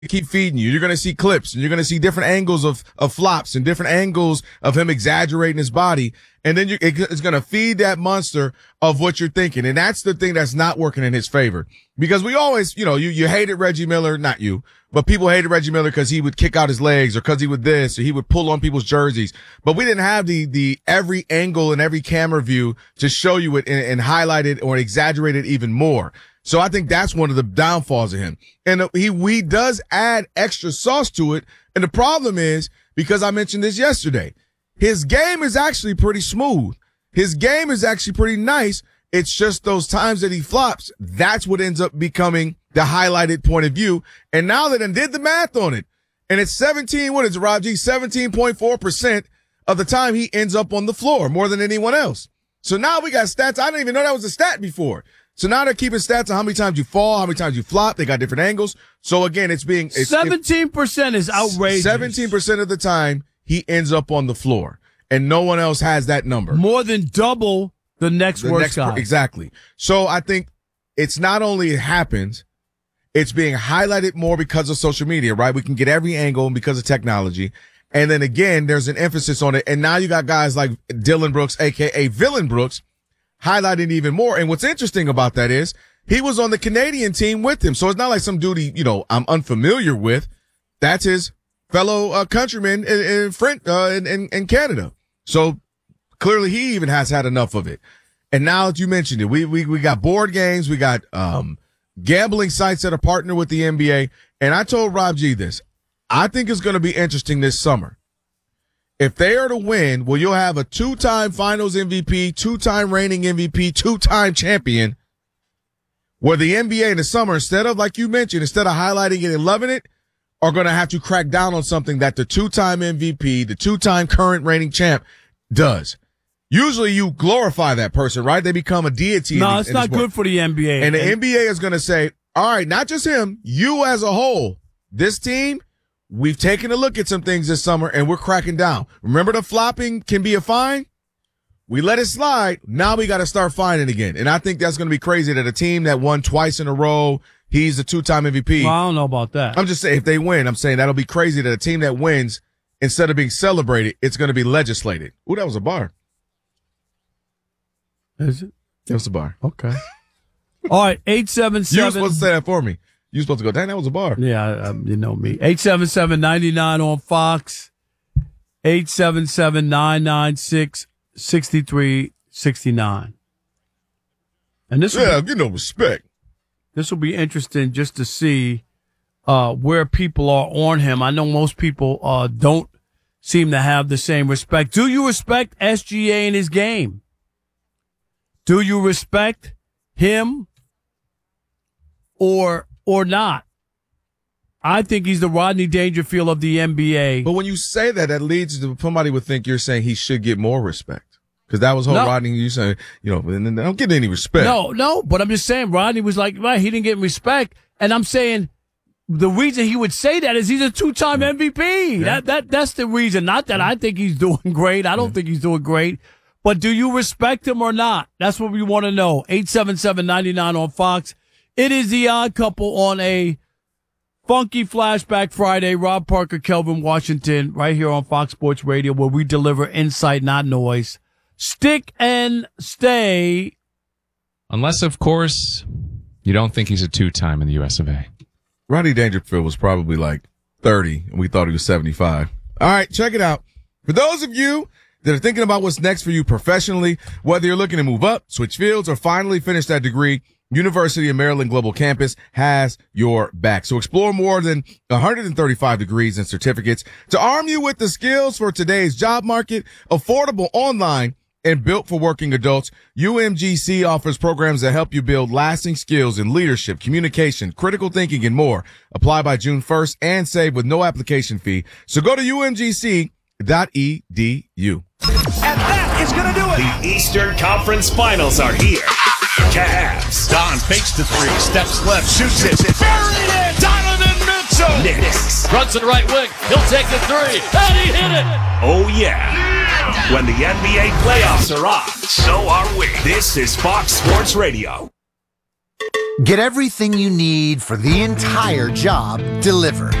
keep feeding you. You're going to see clips and you're going to see different angles of flops and different angles of him exaggerating his body. And then it's going to feed that monster of what you're thinking. And that's the thing that's not working in his favor, because we always, you hated Reggie Miller, not you, but people hated Reggie Miller because he would kick out his legs or because he would this or he would pull on people's jerseys. But we didn't have the every angle and every camera view to show you it and highlight it or exaggerate it even more. So I think that's one of the downfalls of him. And he does add extra sauce to it. And the problem is, because I mentioned this yesterday, his game is actually pretty smooth. His game is actually pretty nice. It's just those times that he flops, that's what ends up becoming the highlighted point of view. And now that I did the math on it, and it's 17.4% of the time he ends up on the floor, more than anyone else. So now we got stats. I didn't even know that was a stat before. So now they're keeping stats on how many times you fall, how many times you flop. They got different angles. So again, 17% is outrageous. 17% of the time he ends up on the floor, and no one else has that number. More than double the next worst guy. Exactly. So I think it's not only it happens, it's being highlighted more because of social media, right? We can get every angle because of technology. And then again, there's an emphasis on it. And now you got guys like Dylan Brooks, aka Villain Brooks, highlighting even more. And what's interesting about that is he was on the Canadian team with him. So it's not like some dude I'm unfamiliar with. That's his fellow countryman in Canada. So clearly he even has had enough of it. And now that you mentioned it, we got board games, we got gambling sites that are partnered with the NBA. And I told Rob G this. I think it's going to be interesting this summer. If they are to win, well, you'll have a 2-time finals MVP, 2-time reigning MVP, 2-time champion, where the NBA in the summer, instead of, like you mentioned, instead of highlighting it and loving it, are going to have to crack down on something that the 2-time MVP, the 2-time current reigning champ does. Usually you glorify that person, right? They become a deity. No, it's not good for the NBA. And the NBA is going to say, all right, not just him, you as a whole, this team, we've taken a look at some things this summer and we're cracking down. Remember the flopping can be a fine? We let it slide. Now we got to start fining again. And I think that's going to be crazy that a team that won twice in a row, he's the 2-time MVP. Well, I don't know about that. I'm just saying if they win, I'm saying that'll be crazy that a team that wins, instead of being celebrated, it's going to be legislated. Ooh, that was a bar. Is it? That was a bar. Okay. All right, 877. You were supposed to say that for me. You were supposed to go, dang, that was a bar. Yeah, you know me. 877-99 on Fox. 877-996-6369. And this respect. This will be interesting just to see where people are on him. I know most people don't seem to have the same respect. Do you respect SGA in his game? Do you respect him or not? I think he's the Rodney Dangerfield of the NBA. But when you say that, that leads to somebody would think you're saying he should get more respect. Because that was Rodney, you saying, and they don't get any respect. No, but I'm just saying Rodney was like, right, he didn't get respect. And I'm saying the reason he would say that is he's a 2-time MVP. Yeah. That's the reason. Not that I think he's doing great. I don't think he's doing great. But do you respect him or not? That's what we want to know. 877-99 on Fox. It is the Odd Couple on a funky Flashback Friday. Rob Parker, Kelvin Washington, right here on Fox Sports Radio, where we deliver insight, not noise. Stick and stay. Unless, of course, you don't think he's a 2-time in the US of A. Rodney Dangerfield was probably like 30, and we thought he was 75. All right, check it out. For those of you that are thinking about what's next for you professionally, whether you're looking to move up, switch fields, or finally finish that degree, University of Maryland Global Campus has your back. So explore more than 135 degrees and certificates to arm you with the skills for today's job market, affordable online, and built for working adults. UMGC offers programs that help you build lasting skills in leadership, communication, critical thinking, and more. Apply by June 1st and save with no application fee. So go to umgc.edu. And that is going to do it. The Eastern Conference Finals are here. Cavs. Don fakes the three, steps left, shoots it. Buried it. Donovan Mitchell. Knicks. Runs to the right wing. He'll take the three. And he hit it. Oh, yeah. When the NBA playoffs are on, so are we. This is Fox Sports Radio. Get everything you need for the entire job delivered.